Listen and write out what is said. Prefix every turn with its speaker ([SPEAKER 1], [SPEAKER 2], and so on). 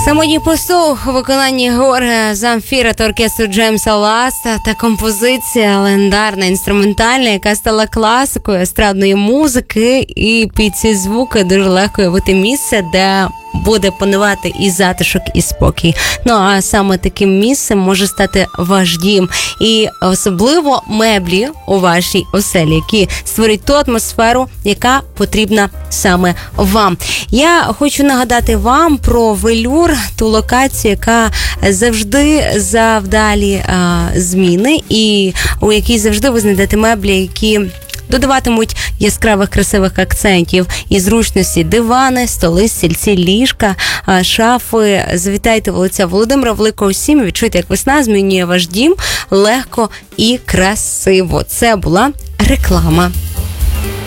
[SPEAKER 1] Самотній послух у виконанні Георгія Замфіра та оркестру Джеймса Ласта та композиція легендарна, інструментальна, яка стала класикою естрадної музики, і під ці звуки дуже легко уявити місце, де буде панувати і затишок, і спокій. Ну, а саме таким місцем може стати ваш дім. І особливо меблі у вашій оселі, які створюють ту атмосферу, яка потрібна саме вам. Я хочу нагадати вам про Велюр, ту локацію, яка завжди завдалі зміни, і у якій завжди ви знайдете меблі, які додаватимуть яскравих красивих акцентів і зручності: дивани, столи, стільці, ліжка, шафи. Завітайте вулиця Володимира Великого 7 і відчуйте, як весна змінює ваш дім легко і красиво. Це була реклама.